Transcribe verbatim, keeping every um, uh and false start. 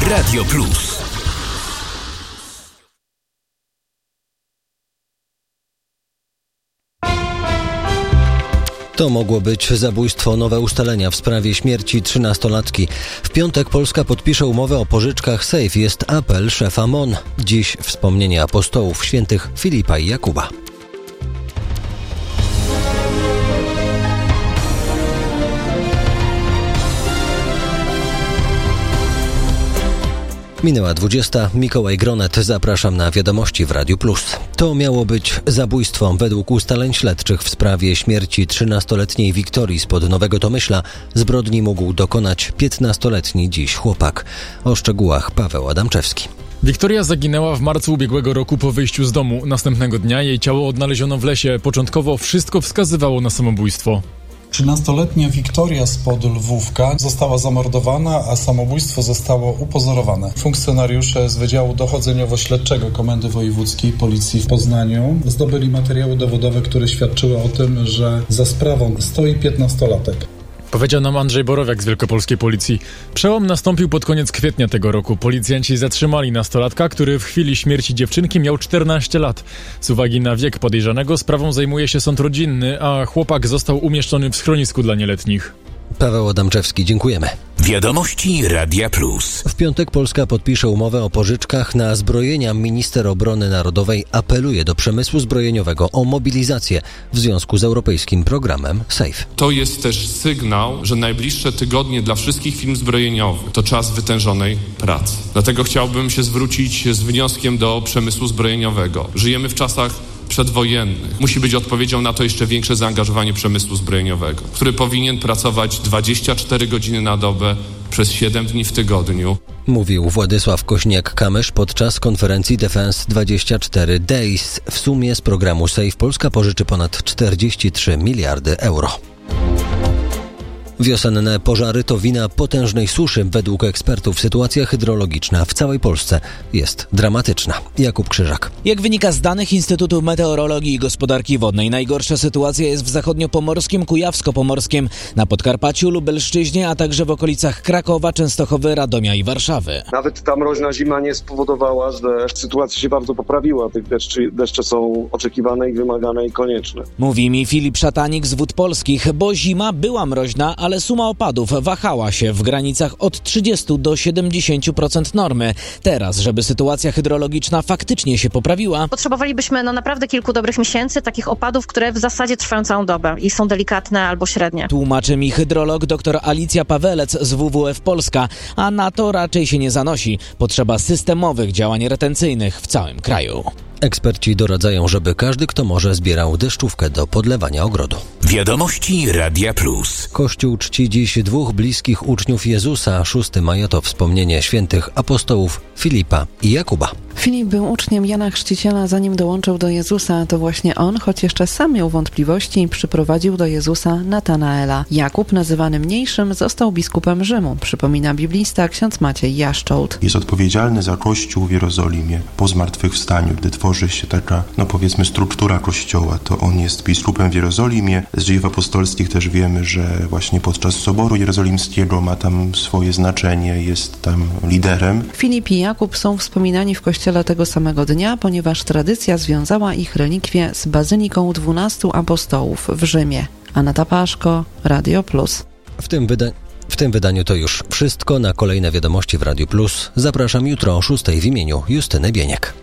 Radio Plus. To mogło być zabójstwo. Nowe ustalenia w sprawie śmierci trzynastolatki. W piątek Polska podpisze umowę o pożyczkach Safe. Jest apel szefa M O N. Dziś wspomnienie apostołów świętych Filipa i Jakuba. Minęła dwudziesta. Mikołaj Gronet. Zapraszam na wiadomości w Radiu Plus. To miało być zabójstwo. Według ustaleń śledczych w sprawie śmierci trzynastoletniej Wiktorii spod Nowego Tomyśla zbrodni mógł dokonać piętnastoletni dziś chłopak. O szczegółach Paweł Adamczewski. Wiktoria zaginęła w marcu ubiegłego roku po wyjściu z domu. Następnego dnia jej ciało odnaleziono w lesie. Początkowo wszystko wskazywało na samobójstwo. trzynastoletnia Wiktoria spod Lwówka została zamordowana, a samobójstwo zostało upozorowane. Funkcjonariusze z Wydziału Dochodzeniowo-Śledczego Komendy Wojewódzkiej Policji w Poznaniu zdobyli materiały dowodowe, które świadczyły o tym, że za sprawą stoi piętnastolatek. Powiedział nam Andrzej Borowiak z Wielkopolskiej Policji. Przełom nastąpił pod koniec kwietnia tego roku. Policjanci zatrzymali nastolatka, który w chwili śmierci dziewczynki miał czternaście lat. Z uwagi na wiek podejrzanego sprawą zajmuje się sąd rodzinny, a chłopak został umieszczony w schronisku dla nieletnich. Paweł Adamczewski, dziękujemy. Wiadomości Radia Plus. W piątek Polska podpisze umowę o pożyczkach na zbrojenia. Minister Obrony Narodowej apeluje do przemysłu zbrojeniowego o mobilizację w związku z europejskim programem Safe. To jest też sygnał, że najbliższe tygodnie dla wszystkich firm zbrojeniowych to czas wytężonej pracy. Dlatego chciałbym się zwrócić z wnioskiem do przemysłu zbrojeniowego. Żyjemy w czasach przedwojennych. Musi być odpowiedzią na to jeszcze większe zaangażowanie przemysłu zbrojeniowego, który powinien pracować dwadzieścia cztery godziny na dobę przez siedem dni w tygodniu. Mówił Władysław Koźniak-Kamysz podczas konferencji Defense dwadzieścia cztery Days. W sumie z programu Safe Polska pożyczy ponad czterdzieści trzy miliardy euro. Wiosenne pożary to wina potężnej suszy. Według ekspertów sytuacja hydrologiczna w całej Polsce jest dramatyczna. Jakub Krzyżak. Jak wynika z danych Instytutu Meteorologii i Gospodarki Wodnej, najgorsza sytuacja jest w zachodniopomorskim, kujawsko-pomorskim, na Podkarpaciu, Lubelszczyźnie, a także w okolicach Krakowa, Częstochowy, Radomia i Warszawy. Nawet ta mroźna zima nie spowodowała, że sytuacja się bardzo poprawiła. Tych deszczy, deszcze są oczekiwane i wymagane i konieczne. Mówi mi Filip Szatanik z Wód Polskich, bo zima była mroźna, ale suma opadów wahała się w granicach od trzydziestu do siedemdziesięciu procent normy. Teraz, żeby sytuacja hydrologiczna faktycznie się poprawiła, potrzebowalibyśmy no naprawdę kilku dobrych miesięcy, takich opadów, które w zasadzie trwają całą dobę i są delikatne albo średnie. Tłumaczy mi hydrolog dr Alicja Pawelec z W W F Polska, a na to raczej się nie zanosi. Potrzeba systemowych działań retencyjnych w całym kraju. Eksperci doradzają, żeby każdy, kto może, zbierał deszczówkę do podlewania ogrodu. Wiadomości Radia Plus. Kościół czci dziś dwóch bliskich uczniów Jezusa. szóstego maja to wspomnienie świętych apostołów Filipa i Jakuba. Filip był uczniem Jana Chrzciciela, zanim dołączył do Jezusa. To właśnie on, choć jeszcze sam miał wątpliwości, przyprowadził do Jezusa Natanaela. Jakub, nazywany mniejszym, został biskupem Rzymu, przypomina biblista ksiądz Maciej Jaszczołt. Jest odpowiedzialny za Kościół w Jerozolimie po zmartwychwstaniu, gdy tworzy się taka, no powiedzmy, struktura Kościoła. To on jest biskupem w Jerozolimie. Z dziejów apostolskich też wiemy, że właśnie podczas Soboru Jerozolimskiego ma tam swoje znaczenie, jest tam liderem. Filip i Jakub są wspominani w kościele tego samego dnia, ponieważ tradycja związała ich relikwie z bazyliką dwunastu apostołów w Rzymie. Aneta Paszko, Radio Plus. W tym, wyda- w tym wydaniu to już wszystko. Na kolejne wiadomości w Radio Plus zapraszam jutro o szóstej w imieniu Justyny Bieniek.